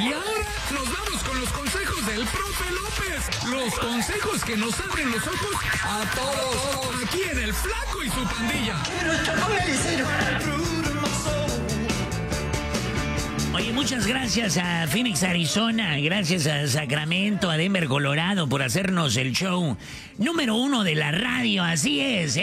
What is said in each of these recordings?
Y ahora nos vamos con los consejos del profe López. Los consejos que nos abren los ojos a todos. Aquí en El Flaco y su pandilla. Oye, muchas gracias a Phoenix, Arizona, gracias a Sacramento, a Denver, Colorado, por hacernos el show número 1 de la radio, así es,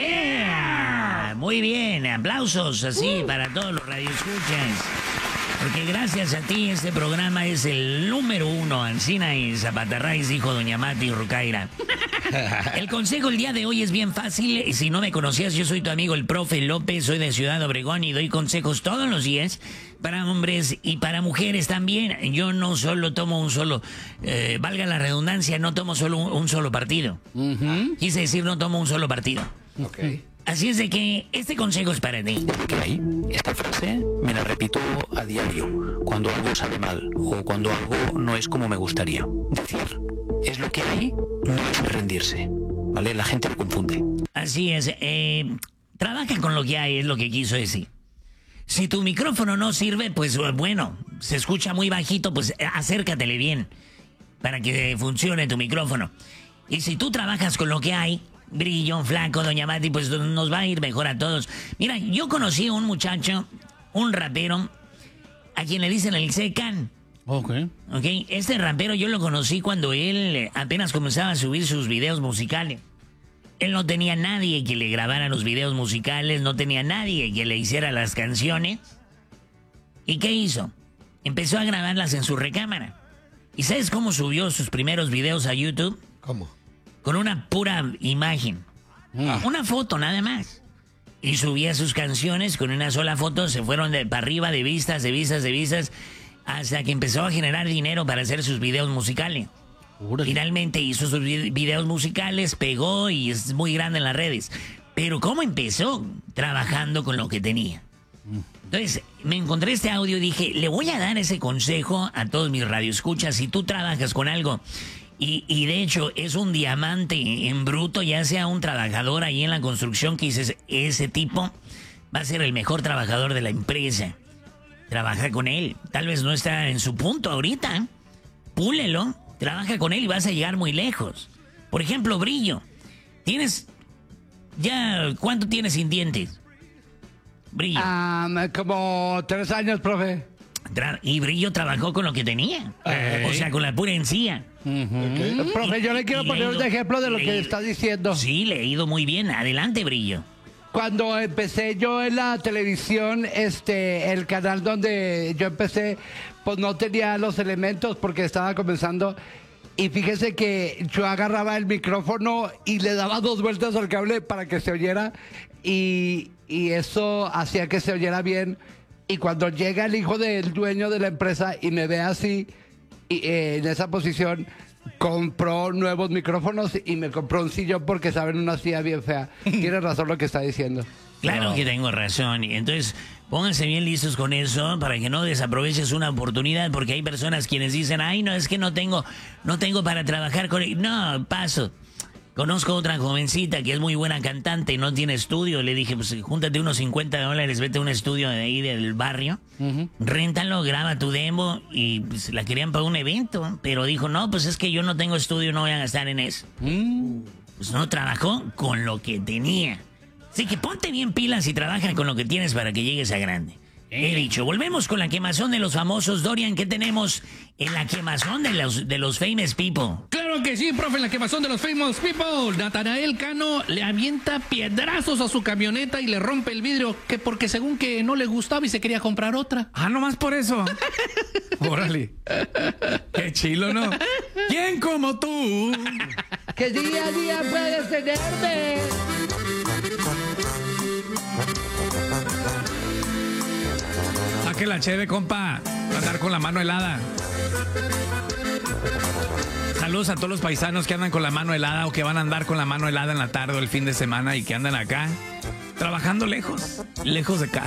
Muy bien, aplausos así para todos los radioescuchas. Porque gracias a ti este programa es el número 1, Ancina y Zapatarraiz, dijo doña Mati Rucaira. El consejo el día de hoy es bien fácil. Si no me conocías, yo soy tu amigo el profe López, soy de Ciudad Obregón y doy consejos todos los días para hombres y para mujeres también. Yo no solo tomo un solo, valga la redundancia, no tomo solo un solo partido. Quise decir no tomo un solo partido. Ok. Así es de que este consejo es para ti. Okay. Esta frase me la repito a diario, cuando algo sale mal o cuando algo no es como me gustaría. Decir, es lo que hay, no es rendirse. ¿Vale? La gente lo confunde. Así es. Trabaja con lo que hay, es lo que quiso decir. Si tu micrófono no sirve, pues bueno, se escucha muy bajito, pues acércatele bien para que funcione tu micrófono. Y si tú trabajas con lo que hay, Brillo, Flaco, doña Mati, pues nos va a ir mejor a todos. Mira, yo conocí a un muchacho, un rapero, a quien le dicen el Secan. Ok. Ok, este rapero yo lo conocí cuando él apenas comenzaba a subir sus videos musicales. Él no tenía nadie que le grabara los videos musicales, no tenía nadie que le hiciera las canciones. ¿Y qué hizo? Empezó a grabarlas en su recámara. ¿Y sabes cómo subió sus primeros videos a YouTube? ¿Cómo? Con una pura imagen. Una foto nada más. Y subía sus canciones con una sola foto, se fueron para arriba de vistas, hasta que empezó a generar dinero para hacer sus videos musicales. Finalmente hizo sus videos musicales, pegó y es muy grande en las redes. Pero ¿cómo empezó? Trabajando con lo que tenía. Entonces, me encontré este audio y dije, le voy a dar ese consejo a todos mis radioescuchas. Si tú trabajas con algo y de hecho es un diamante en bruto, ya sea un trabajador ahí en la construcción que dices, ese tipo va a ser el mejor trabajador de la empresa. Trabaja con él. Tal vez no está en su punto ahorita. Púlelo, trabaja con él y vas a llegar muy lejos. Por ejemplo, Brillo. ¿Cuánto tienes sin dientes? Brillo. Como 3 años, profe. Y Brillo trabajó con lo que tenía. O sea, con la pura encía. Profe, yo le quiero poner un ejemplo de lo que está diciendo. Sí, le he ido muy bien. Adelante, Brillo. Cuando empecé yo en la televisión, el canal donde yo empecé, pues no tenía los elementos porque estaba comenzando. Y fíjese que yo agarraba el micrófono y le daba 2 vueltas al cable para que se oyera. Y eso hacía que se oyera bien. Y cuando llega el hijo del dueño de la empresa y me ve así, en esa posición, compró nuevos micrófonos y me compró un sillón porque saben una silla bien fea. Tiene razón lo que está diciendo. Claro que tengo razón. Y entonces, pónganse bien listos con eso para que no desaproveches una oportunidad, porque hay personas quienes dicen, ay, no, es que no tengo para trabajar con él. No, paso. Conozco otra jovencita que es muy buena cantante y no tiene estudio. Le dije, pues júntate unos $50, vete a un estudio de ahí del barrio, réntalo, graba tu demo, y pues la querían para un evento. Pero dijo, no, pues es que yo no tengo estudio, no voy a gastar en eso. Pues no trabajó con lo que tenía. Así que ponte bien pilas y trabaja con lo que tienes para que llegues a grande. He dicho, volvemos con la quemazón de los famosos. Dorian, ¿qué tenemos en la quemazón de los famous people? Claro que sí, profe, en la quemazón de los famous people. Natanael Cano le avienta piedrazos a su camioneta y le rompe el vidrio, que porque según que no le gustaba y se quería comprar otra. Nomás por eso. Órale. Qué chilo, ¿no? ¿Quién como tú? Que día a día puedes tenerme. Saque la cheve, compa. Va a andar con la mano helada. Saludos a todos los paisanos que andan con la mano helada o que van a andar con la mano helada en la tarde o el fin de semana y que andan acá trabajando lejos de casa.